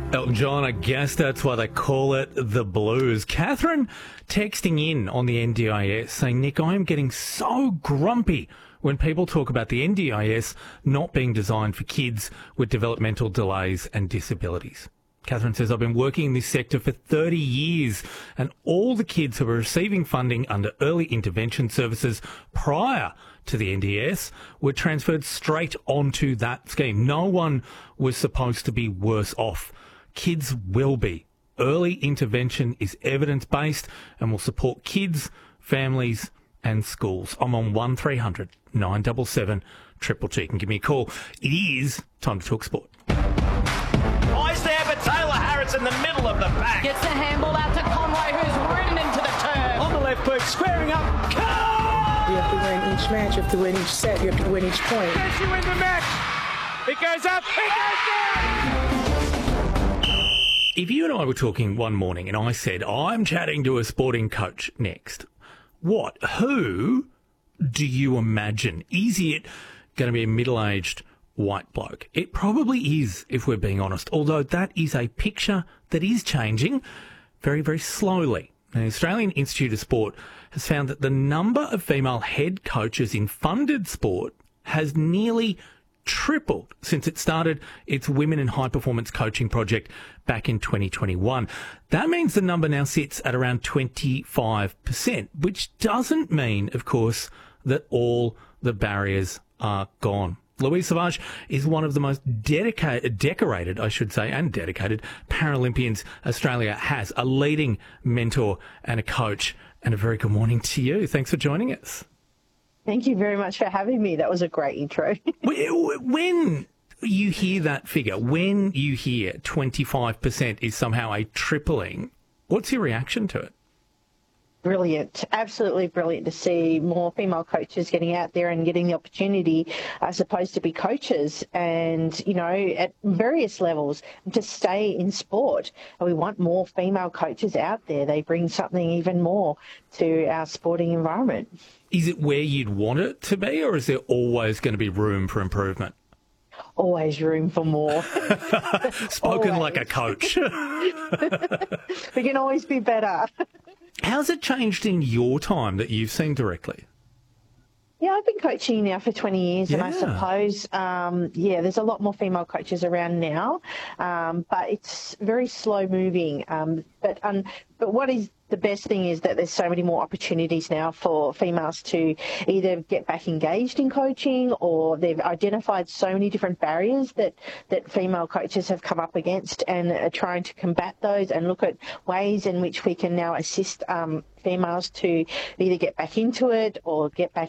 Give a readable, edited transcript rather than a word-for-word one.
Elton John, I guess that's why they call it the blues. Catherine texting in on the NDIS saying, Nick, I am getting so grumpy when people talk about the NDIS not being designed for kids with developmental delays and disabilities. Catherine says, I've been working in this sector for 30 years and all the kids who were receiving funding under early intervention services prior to the NDIS were transferred straight onto that scheme. No one was supposed to be worse off. Kids will be. Early intervention is evidence-based and will support kids, families and schools. I'm on 1300 977 222. You can give me a call. It is time to talk sport. Eyes there, but Taylor Harris in the middle of the pack. Gets the handball out to Conway, who's ridden into the turf. On the left boot, squaring up. You have to win each match, you have to win each set, you have to win each point. Yes, you win the match. It goes up, it goes down. If you and I were talking one morning and I said, I'm chatting to a sporting coach next, who do you imagine? Is it going to be a middle-aged white bloke? It probably is, if we're being honest, although that is a picture that is changing very, very slowly. The Australian Institute of Sport has found that the number of female head coaches in funded sport has nearly tripled since it started its Women in High Performance Coaching project back in 2021. That means the number now sits at around 25%, which doesn't mean, of course, that all the barriers are gone. Louise Savage is one of the most decorated Paralympians Australia has, a leading mentor and a coach. And a very good morning to you. Thanks for joining us. Thank you very much for having me. That was a great intro. When you hear that figure, when you hear 25% is somehow a tripling, what's your reaction to it? Brilliant. Absolutely brilliant to see more female coaches getting out there and getting the opportunity, I suppose, to be coaches and, at various levels to stay in sport. And we want more female coaches out there. They bring something even more to our sporting environment. Is it where you'd want it to be, or is there always going to be room for improvement? Always room for more. Spoken like a coach. We can always be better. How's it changed in your time that you've seen directly? Yeah, I've been coaching now for 20 years, and I suppose, there's a lot more female coaches around now, but it's very slow moving. But what is the best thing is that there's so many more opportunities now for females to either get back engaged in coaching, or they've identified so many different barriers that female coaches have come up against and are trying to combat those and look at ways in which we can now assist females to either get back into it or get back